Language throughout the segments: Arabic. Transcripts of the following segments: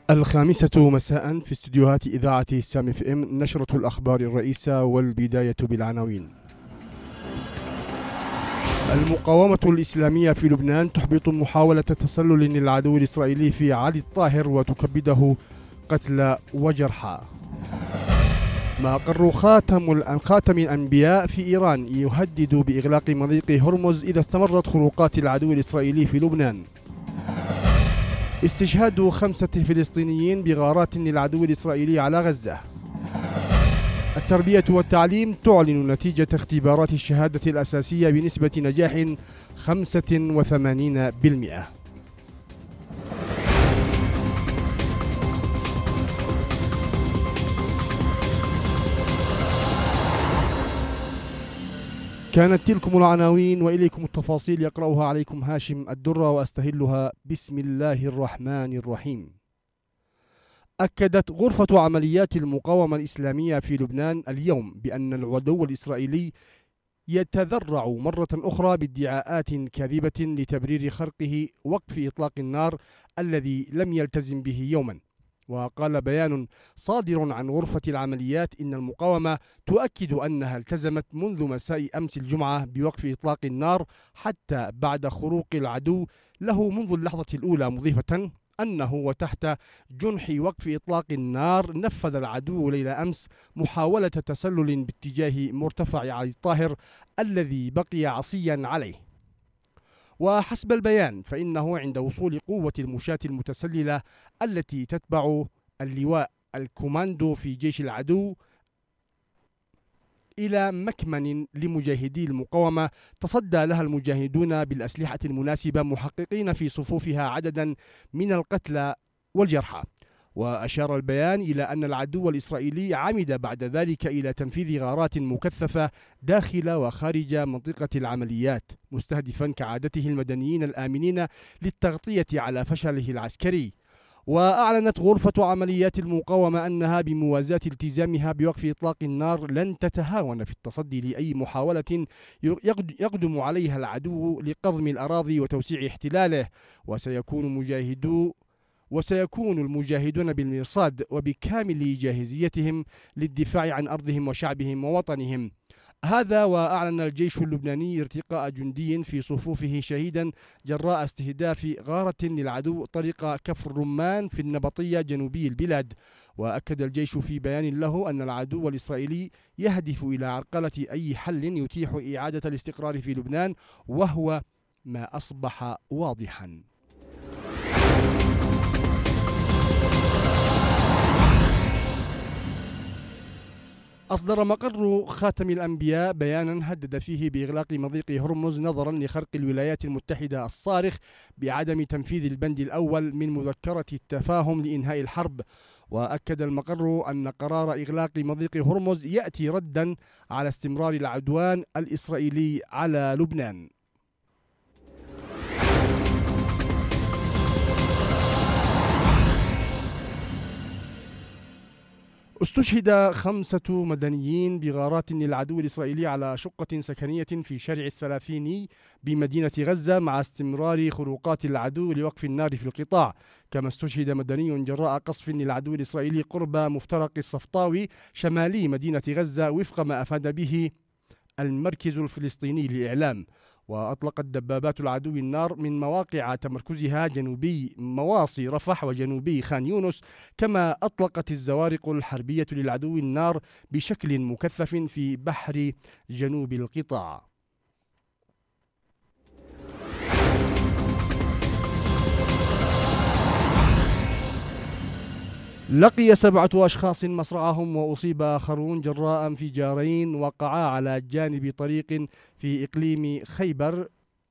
الخامسة مساء في استديوهات إذاعة سام اف ام، نشرة الأخبار الرئيسة والبداية بالعناوين. المقاومة الإسلامية في لبنان تحبط محاولة تسلل للعدو الإسرائيلي في علي الطاهر وتكبده قتلى وجرحى. مقر خاتم الأنبياء في إيران يهدد بإغلاق مضيق هرمز إذا استمرت خروقات العدو الإسرائيلي في لبنان. استشهاد 5 فلسطينيين بغارات للعدو الإسرائيلي على غزة. التربية والتعليم تعلن نتيجة اختبارات الشهادة الأساسية بنسبة نجاح 85%. كانت تلكم العناوين وإليكم التفاصيل، يقرأها عليكم هاشم الدرة وأستهلها بسم الله الرحمن الرحيم. أكدت غرفة عمليات المقاومة الإسلامية في لبنان اليوم بأن العدو الإسرائيلي يتذرع مرة أخرى بادعاءات كاذبة لتبرير خرقه وقف إطلاق النار الذي لم يلتزم به يوما. وقال بيان صادر عن غرفة العمليات إن المقاومة تؤكد أنها التزمت منذ مساء أمس الجمعة بوقف إطلاق النار حتى بعد خروق العدو له منذ اللحظة الأولى، مضيفة أنه وتحت جنح وقف إطلاق النار نفذ العدو ليلة أمس محاولة تسلل باتجاه مرتفع علي الطاهر الذي بقي عصيا عليه. وحسب البيان فإنه عند وصول قوة المشاة المتسللة التي تتبع اللواء الكوماندو في جيش العدو إلى مكمن لمجاهدي المقاومة، تصدى لها المجاهدون بالأسلحة المناسبة محققين في صفوفها عددا من القتلى والجرحى. وأشار البيان إلى أن العدو الإسرائيلي عمد بعد ذلك إلى تنفيذ غارات مكثفة داخل وخارج منطقة العمليات، مستهدفا كعادته المدنيين الآمنين للتغطية على فشله العسكري. وأعلنت غرفة عمليات المقاومة أنها بموازاة التزامها بوقف إطلاق النار لن تتهاون في التصدي لأي محاولة يقدم عليها العدو لقضم الأراضي وتوسيع احتلاله، وسيكون المجاهدون بالمرصاد وبكامل جاهزيتهم للدفاع عن أرضهم وشعبهم ووطنهم. هذا وأعلن الجيش اللبناني ارتقاء جندي في صفوفه شهيدا جراء استهداف غارة للعدو طريق كفر رمان في النبطية جنوبي البلاد. وأكد الجيش في بيان له أن العدو الإسرائيلي يهدف إلى عرقلة أي حل يتيح إعادة الاستقرار في لبنان، وهو ما أصبح واضحا. أصدر مقر خاتم الأنبياء بيانا هدد فيه بإغلاق مضيق هرمز نظرا لخرق الولايات المتحدة الصارخ بعدم تنفيذ البند الأول من مذكرة التفاهم لإنهاء الحرب. وأكد المقر أن قرار إغلاق مضيق هرمز يأتي ردا على استمرار العدوان الإسرائيلي على لبنان. استشهد 5 مدنيين بغارات للعدو الإسرائيلي على شقة سكنية في شارع الثلاثيني بمدينة غزة مع استمرار خروقات العدو لوقف النار في القطاع. كما استشهد مدني جراء قصف للعدو الإسرائيلي قرب مفترق الصفطاوي شمالي مدينة غزة وفق ما أفاد به المركز الفلسطيني للإعلام. وأطلقت دبابات العدو النار من مواقع تمركزها جنوبي مواصي رفح وجنوبي خان يونس، كما أطلقت الزوارق الحربية للعدو النار بشكل مكثف في بحر جنوب القطاع. لقي 7 أشخاص مصرعهم وأصيب آخرون جراء انفجارين وقعا على جانب طريق في إقليم خيبر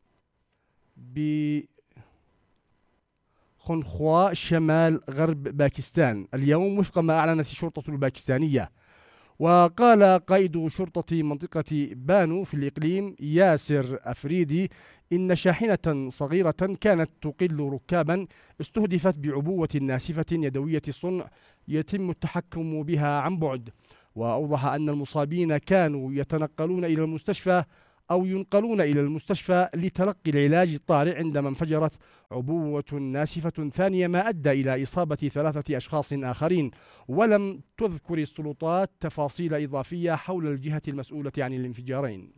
بخنخوا شمال غرب باكستان اليوم وفق ما أعلنت الشرطة الباكستانية. وقال قائد شرطة منطقة بانو في الإقليم ياسر أفريدي إن شاحنة صغيرة كانت تقل ركابا استهدفت بعبوة ناسفة يدوية الصنع يتم التحكم بها عن بعد. وأوضح أن المصابين كانوا يتنقلون إلى المستشفى أو ينقلون إلى المستشفى لتلقي العلاج الطارئ عندما انفجرت عبوة ناسفة ثانية ما أدى إلى إصابة 3 أشخاص آخرين. ولم تذكر السلطات تفاصيل إضافية حول الجهة المسؤولة عن الانفجارين.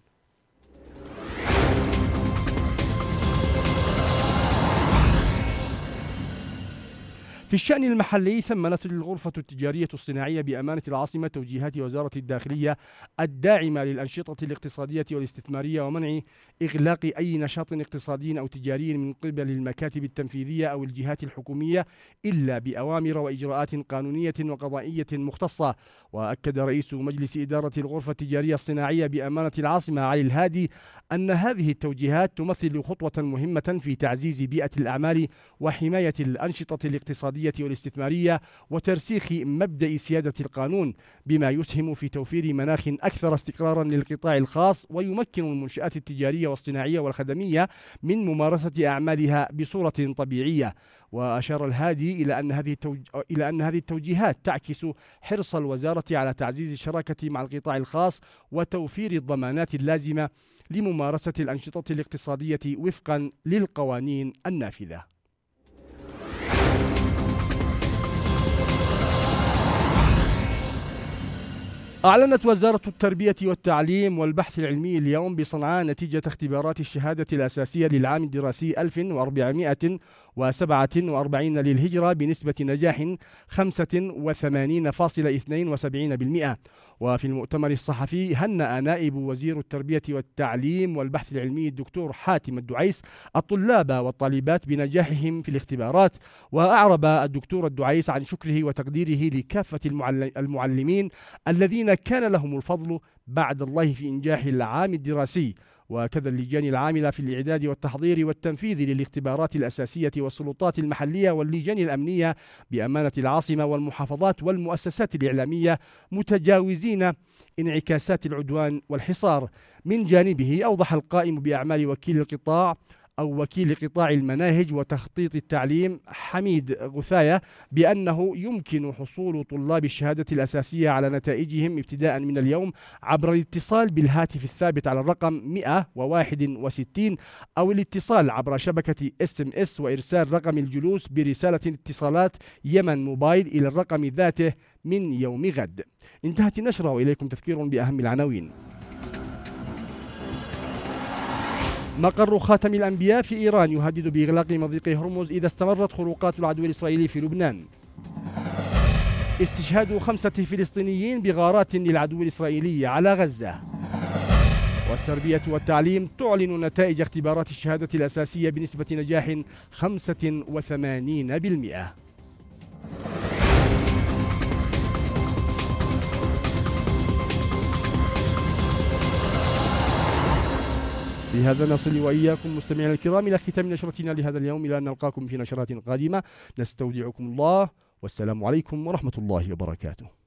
في الشأن المحلي، ثمنت الغرفة التجارية الصناعية بأمانة العاصمة توجيهات وزارة الداخلية الداعمة للأنشطة الاقتصادية والاستثمارية ومنع إغلاق أي نشاط اقتصادي أو تجاري من قبل المكاتب التنفيذية أو الجهات الحكومية إلا بأوامر وإجراءات قانونية وقضائية مختصة. وأكد رئيس مجلس إدارة الغرفة التجارية الصناعية بأمانة العاصمة علي الهادي أن هذه التوجيهات تمثل خطوة مهمة في تعزيز بيئة الأعمال وحماية الأنشطة الاقتصادية والاستثمارية وترسيخ مبدأ سيادة القانون، بما يسهم في توفير مناخ أكثر استقرارا للقطاع الخاص ويمكن المنشآت التجارية والصناعية والخدمية من ممارسة أعمالها بصورة طبيعية. وأشار الهادي إلى أن هذه التوجيهات تعكس حرص الوزارة على تعزيز الشراكة مع القطاع الخاص وتوفير الضمانات اللازمة لممارسة الأنشطة الاقتصادية وفقا للقوانين النافذة. أعلنت وزارة التربية والتعليم والبحث العلمي اليوم بصنعاء نتيجة اختبارات الشهادة الأساسية للعام الدراسي 1447 للهجرة بنسبة نجاح 85.72%. وفي المؤتمر الصحفي هنأ نائب وزير التربية والتعليم والبحث العلمي الدكتور حاتم الدعيس الطلاب والطالبات بنجاحهم في الاختبارات. وأعرب الدكتور الدعيس عن شكره وتقديره لكافة المعلمين الذين كان لهم الفضل بعد الله في إنجاح العام الدراسي، وكذا اللجان العاملة في الإعداد والتحضير والتنفيذ للاختبارات الأساسية والسلطات المحلية واللجان الأمنية بأمانة العاصمة والمحافظات والمؤسسات الإعلامية، متجاوزين انعكاسات العدوان والحصار. من جانبه أوضح القائم بأعمال وكيل قطاع المناهج وتخطيط التعليم حميد غثاية بأنه يمكن حصول طلاب الشهادة الأساسية على نتائجهم ابتداء من اليوم عبر الاتصال بالهاتف الثابت على الرقم 161 أو الاتصال عبر شبكة SMS وإرسال رقم الجلوس برسالة اتصالات يمن موبايل إلى الرقم ذاته من يوم غد. انتهت النشرة وإليكم تذكير بأهم العناوين. مقر خاتم الأنبياء في إيران يهدد بإغلاق مضيق هرمز إذا استمرت خروقات العدو الإسرائيلي في لبنان. استشهاد 5 فلسطينيين بغارات للعدو الإسرائيلي على غزة. والتربية والتعليم تعلن نتائج اختبارات الشهادة الأساسية بنسبة نجاح 85%. بهذا نصل وإياكم مستمعينا الكرام إلى ختام نشرتنا لهذا اليوم، إلى أن نلقاكم في نشرات قادمة. نستودعكم الله، والسلام عليكم ورحمة الله وبركاته.